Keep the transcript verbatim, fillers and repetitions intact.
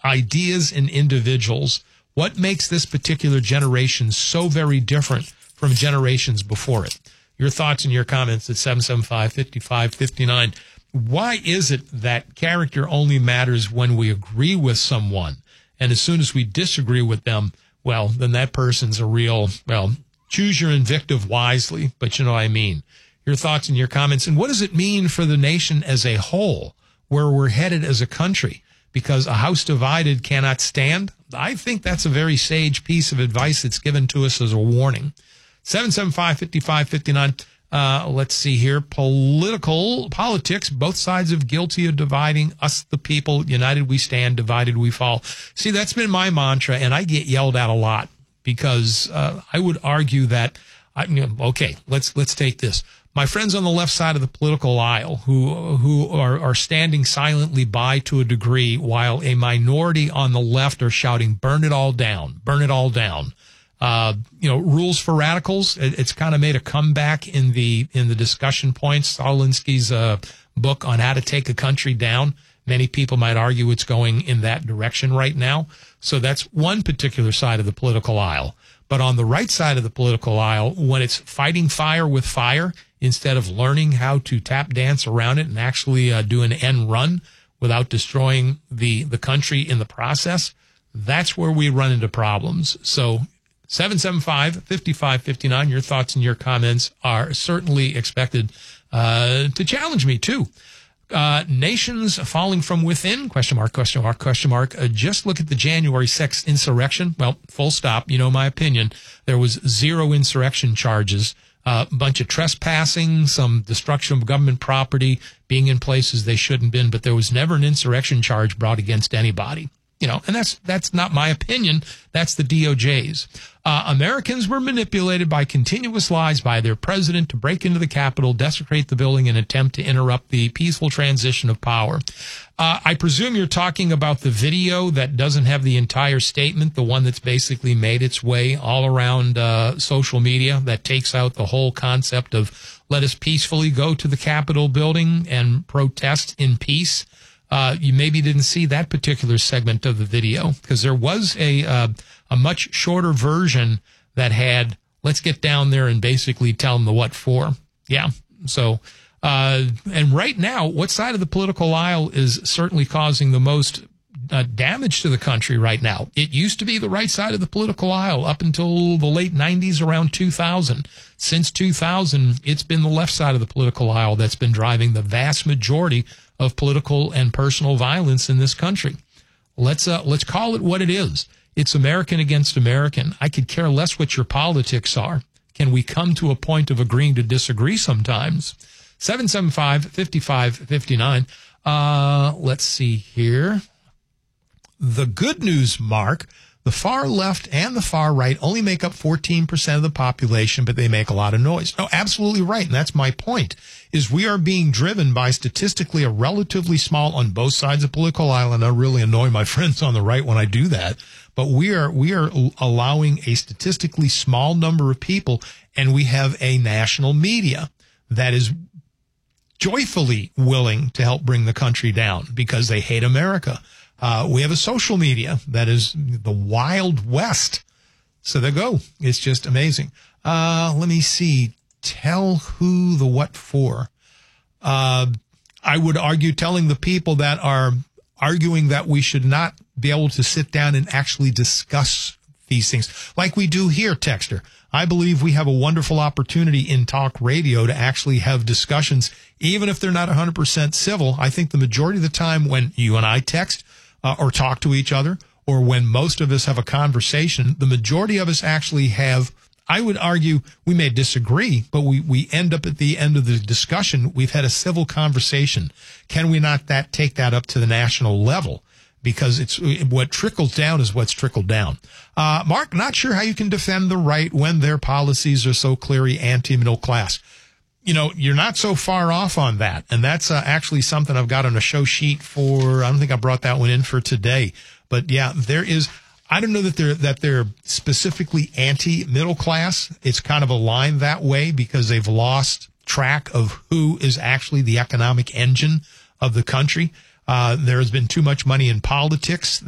ideas and individuals. What makes this particular generation so very different from generations before it? Your thoughts and your comments at seven seven five, five five five nine. Why is it that character only matters when we agree with someone? And as soon as we disagree with them, well, then that person's a real, well, choose your invective wisely, but you know what I mean. Your thoughts and your comments. And what does it mean for the nation as a whole, where we're headed as a country? Because a house divided cannot stand. I think that's a very sage piece of advice that's given to us as a warning. seven seven five, five five five nine. Uh, let's see here. Political politics. Both sides of guilty of dividing us, the people. United we stand, divided we fall. See, that's been my mantra, and I get yelled at a lot because uh, I would argue that. I, you know, okay, let's let's take this. My friends on the left side of the political aisle who who are, are standing silently by to a degree while a minority on the left are shouting, burn it all down, burn it all down. Uh, you know, rules for radicals. It, it's kind of made a comeback in the in the discussion points. Alinsky's uh, book on how to take a country down. Many people might argue it's going in that direction right now. So that's one particular side of the political aisle. But on the right side of the political aisle, when it's fighting fire with fire, instead of learning how to tap dance around it and actually uh, do an end run without destroying the, the country in the process, that's where we run into problems. So seven seven five, five five five nine, your thoughts and your comments are certainly expected uh, to challenge me, too. Uh, nations falling from within, question mark, question mark, question mark. Uh, just look at the January sixth insurrection. Well, full stop. You know my opinion. There was zero insurrection charges, a uh, bunch of trespassing, some destruction of government property, being in places they shouldn't have been, but there was never an insurrection charge brought against anybody. You know, and that's that's not my opinion. That's the D O J's. Uh, Americans were manipulated by continuous lies by their president to break into the Capitol, desecrate the building, and attempt to interrupt the peaceful transition of power. Uh, I presume you're talking about the video that doesn't have the entire statement, the one that's basically made its way all around uh, social media that takes out the whole concept of let us peacefully go to the Capitol building and protest in peace. Uh, you maybe didn't see that particular segment of the video because there was a uh, a much shorter version that had, let's get down there and basically tell them the what for. Yeah. So, uh, and right now, what side of the political aisle is certainly causing the most uh, damage to the country right now? It used to be the right side of the political aisle up until the late nineties, around two thousand. Since two thousand, it's been the left side of the political aisle that's been driving the vast majority of political and personal violence in this country. Let's uh, let's call it what it is. It's American against American. I could care less what your politics are. Can we come to a point of agreeing to disagree sometimes? seven seven five, five five five nine. Uh, let's see here. The good news, Mark, the far left and the far right only make up fourteen percent of the population, but they make a lot of noise. No, absolutely right. And that's my point, is we are being driven by statistically a relatively small, on both sides of the political aisle, and I really annoy my friends on the right when I do that. But we are, we are allowing a statistically small number of people, and we have a national media that is joyfully willing to help bring the country down because they hate America. Uh, we have a social media that is the Wild West. So there you go. It's just amazing. Uh, let me see. Tell who the what for. Uh, I would argue telling the people that are arguing that we should not be able to sit down and actually discuss these things like we do here, Texter. I believe we have a wonderful opportunity in talk radio to actually have discussions, even if they're not one hundred percent civil. I think the majority of the time when you and I text, Uh, or talk to each other, or when most of us have a conversation, the majority of us actually have, I would argue, we may disagree, but we, we end up at the end of the discussion, we've had a civil conversation. Can we not that take that up to the national level? Because it's what trickles down is what's trickled down. Uh, Mark, not sure how you can defend the right when their policies are so clearly anti-middle class. You know, you're not so far off on that. And that's uh, actually something I've got on a show sheet for, I don't think I brought that one in for today. But yeah, there is, I don't know that they're, that they're specifically anti-middle class. It's kind of a line that way because they've lost track of who is actually the economic engine of the country. Uh, there has been too much money in politics.